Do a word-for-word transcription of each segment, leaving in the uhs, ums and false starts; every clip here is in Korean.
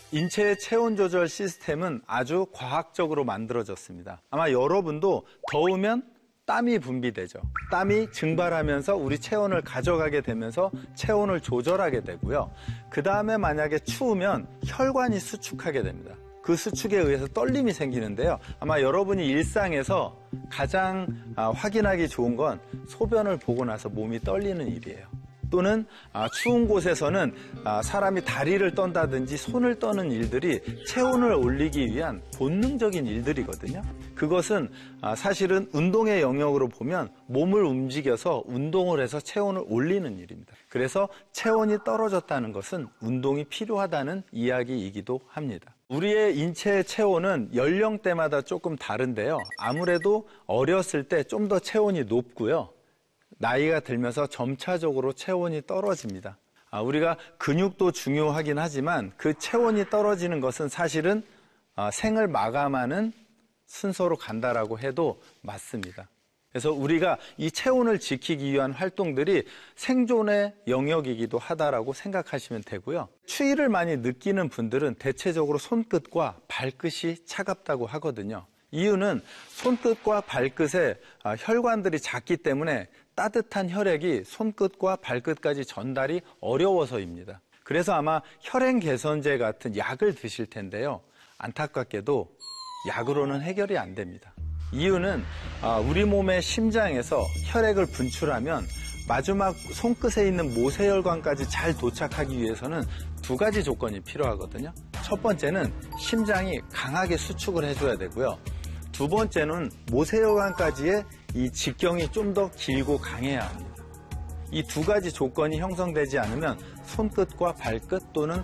인체의 체온 조절 시스템은 아주 과학적으로 만들어졌습니다. 아마 여러분도 더우면 땀이 분비되죠. 땀이 증발하면서 우리 체온을 가져가게 되면서 체온을 조절하게 되고요. 그 다음에 만약에 추우면 혈관이 수축하게 됩니다. 그 수축에 의해서 떨림이 생기는데요. 아마 여러분이 일상에서 가장 확인하기 좋은 건 소변을 보고 나서 몸이 떨리는 일이에요. 또는 추운 곳에서는 사람이 다리를 떤다든지 손을 떠는 일들이 체온을 올리기 위한 본능적인 일들이거든요. 그것은 사실은 운동의 영역으로 보면 몸을 움직여서 운동을 해서 체온을 올리는 일입니다. 그래서 체온이 떨어졌다는 것은 운동이 필요하다는 이야기이기도 합니다. 우리의 인체의 체온은 연령대마다 조금 다른데요. 아무래도 어렸을 때 좀 더 체온이 높고요. 나이가 들면서 점차적으로 체온이 떨어집니다. 아, 우리가 근육도 중요하긴 하지만 그 체온이 떨어지는 것은 사실은 아, 생을 마감하는 순서로 간다라고 해도 맞습니다. 그래서 우리가 이 체온을 지키기 위한 활동들이 생존의 영역이기도 하다라고 생각하시면 되고요. 추위를 많이 느끼는 분들은 대체적으로 손끝과 발끝이 차갑다고 하거든요. 이유는 손끝과 발끝에 혈관들이 작기 때문에 따뜻한 혈액이 손끝과 발끝까지 전달이 어려워서입니다. 그래서 아마 혈행 개선제 같은 약을 드실 텐데요. 안타깝게도 약으로는 해결이 안 됩니다. 이유는 우리 몸의 심장에서 혈액을 분출하면 마지막 손끝에 있는 모세혈관까지 잘 도착하기 위해서는 두 가지 조건이 필요하거든요. 첫 번째는 심장이 강하게 수축을 해줘야 되고요. 두 번째는 모세혈관까지의 이 직경이 좀 더 길고 강해야 합니다. 이 두 가지 조건이 형성되지 않으면 손끝과 발끝 또는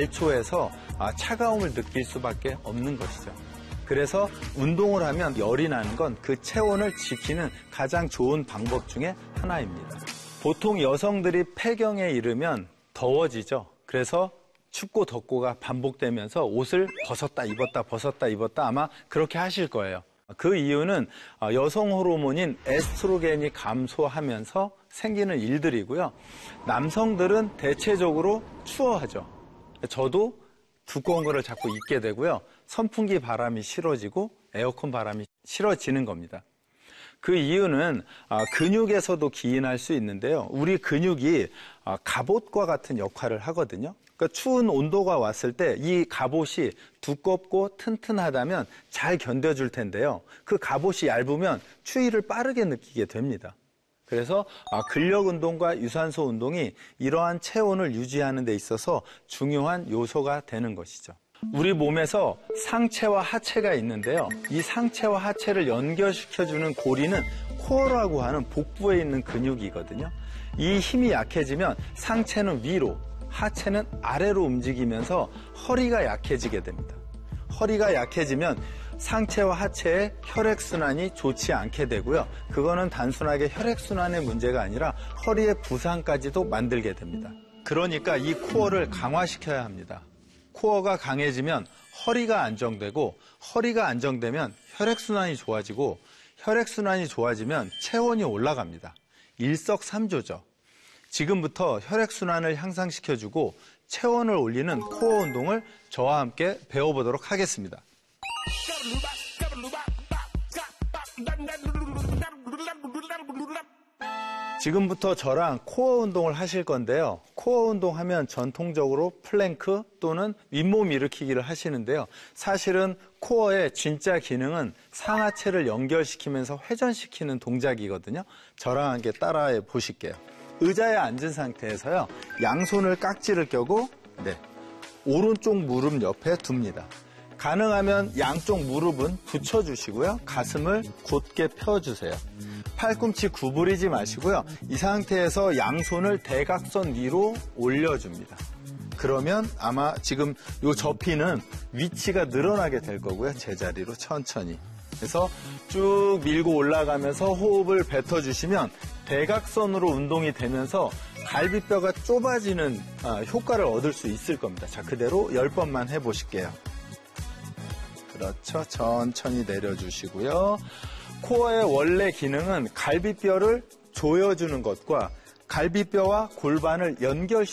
말초에서 차가움을 느낄 수밖에 없는 것이죠. 그래서 운동을 하면 열이 나는 건 그 체온을 지키는 가장 좋은 방법 중에 하나입니다. 보통 여성들이 폐경에 이르면 더워지죠. 그래서 춥고 덥고가 반복되면서 옷을 벗었다 입었다 벗었다 입었다 아마 그렇게 하실 거예요. 그 이유는 여성 호르몬인 에스트로겐이 감소하면서 생기는 일들이고요. 남성들은 대체적으로 추워하죠. 저도 두꺼운 거를 자꾸 입게 되고요. 선풍기 바람이 싫어지고 에어컨 바람이 싫어지는 겁니다. 그 이유는 근육에서도 기인할 수 있는데요. 우리 근육이 갑옷과 같은 역할을 하거든요. 그러니까 추운 온도가 왔을 때 이 갑옷이 두껍고 튼튼하다면 잘 견뎌줄 텐데요. 그 갑옷이 얇으면 추위를 빠르게 느끼게 됩니다. 그래서 근력 운동과 유산소 운동이 이러한 체온을 유지하는 데 있어서 중요한 요소가 되는 것이죠. 우리 몸에서 상체와 하체가 있는데요. 이 상체와 하체를 연결시켜주는 고리는 코어라고 하는 복부에 있는 근육이거든요. 이 힘이 약해지면 상체는 위로, 하체는 아래로 움직이면서 허리가 약해지게 됩니다. 허리가 약해지면 상체와 하체의 혈액순환이 좋지 않게 되고요. 그거는 단순하게 혈액순환의 문제가 아니라 허리의 부상까지도 만들게 됩니다. 그러니까 이 코어를 강화시켜야 합니다. 코어가 강해지면 허리가 안정되고 허리가 안정되면 혈액순환이 좋아지고 혈액순환이 좋아지면 체온이 올라갑니다. 일석삼조죠. 지금부터 혈액순환을 향상시켜주고 체온을 올리는 코어 운동을 저와 함께 배워보도록 하겠습니다. 지금부터 저랑 코어 운동을 하실 건데요. 코어 운동하면 전통적으로 플랭크 또는 윗몸 일으키기를 하시는데요. 사실은 코어의 진짜 기능은 상하체를 연결시키면서 회전시키는 동작이거든요. 저랑 함께 따라해 보실게요. 의자에 앉은 상태에서요. 양손을 깍지를 껴고 네, 오른쪽 무릎 옆에 둡니다. 가능하면 양쪽 무릎은 붙여주시고요. 가슴을 곧게 펴주세요. 팔꿈치 구부리지 마시고요. 이 상태에서 양손을 대각선 위로 올려줍니다. 그러면 아마 지금 이 접히는 위치가 늘어나게 될 거고요. 제자리로 천천히. 그래서 쭉 밀고 올라가면서 호흡을 뱉어주시면 대각선으로 운동이 되면서 갈비뼈가 좁아지는 효과를 얻을 수 있을 겁니다. 자, 그대로 열 번만 해보실게요. 그렇죠. 천천히 내려주시고요. 코어의 원래 기능은 갈비뼈를 조여주는 것과 갈비뼈와 골반을 연결시키는